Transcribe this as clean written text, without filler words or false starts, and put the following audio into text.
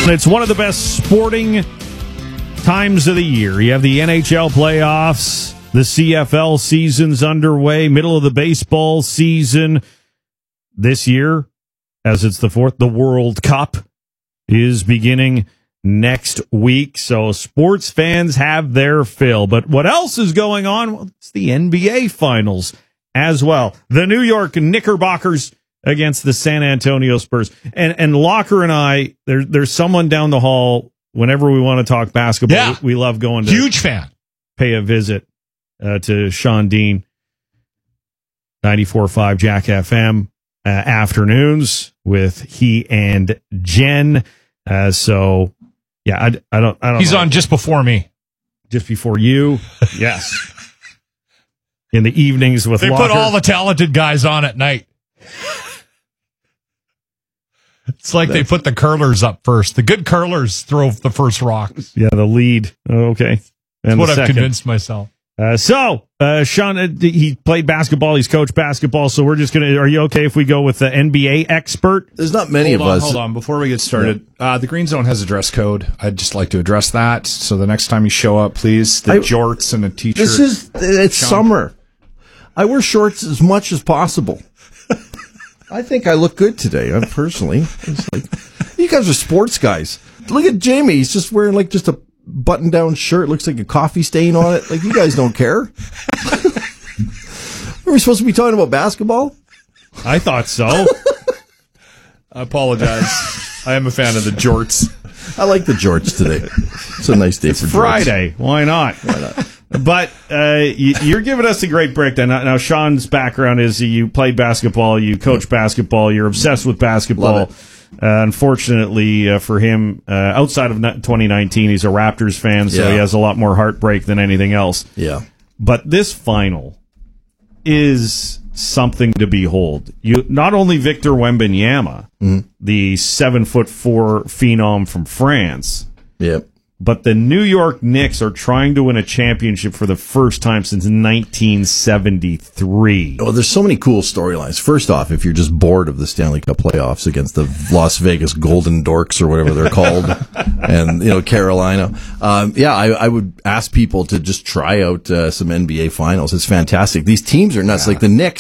It's one of the best sporting times of the year. You have the NHL playoffs, the CFL season's underway, middle of the baseball season. This year, as it's the fourth, the World Cup is beginning next week. So sports fans have their fill. But what else is going on? Well, it's the NBA Finals as well. The New York Knickerbockers against the San Antonio Spurs. And Locker and I, there's someone down the hall whenever we want to talk basketball. Yeah. We love going to huge fan. Pay a visit to Sean Dean, 94.5 Jack FM afternoons with he and Jen. So yeah, I don't. He's know. on just before me. Just before you, yes. In the evenings with they Locker. put all the talented guys on at night. It's like they put the curlers up first. The good curlers throw the first rocks. Yeah, the lead. Oh, okay. That's what I've convinced myself. Sean, he played basketball. He's coached basketball. So we're just going to, are you okay if we go with the NBA expert? There's not many of us. Hold on. Before we get started, the Green Zone has a dress code. I'd just like to address that. So the next time you show up, please, the jorts and a t-shirt. It's summer. I wear shorts as much as possible. I think I look good today, personally. It's like, you guys are sports guys. Look at Jamie. He's just wearing like just a button-down shirt. Looks like a coffee stain on it. Like, you guys don't care. Are we supposed to be talking about basketball? I thought so. I apologize. I am a fan of the jorts. I like the jorts today. It's a nice day for Friday. jorts. Why not? But you're giving us a great breakdown. Now, Sean's background is you played basketball, you coach basketball, you're obsessed with basketball. Unfortunately for him, outside of 2019, he's a Raptors fan, so he has a lot more heartbreak than anything else. Yeah. But this final is something to behold. You not only Victor Wembanyama, the 7'4" phenom from France. Yep. But the New York Knicks are trying to win a championship for the first time since 1973. Oh, there's so many cool storylines. First off, if you're just bored of the Stanley Cup playoffs against the Las Vegas Golden Dorks or whatever they're called, and Carolina, I would ask people to just try out some NBA Finals. It's fantastic. These teams are nuts. Like the Knicks.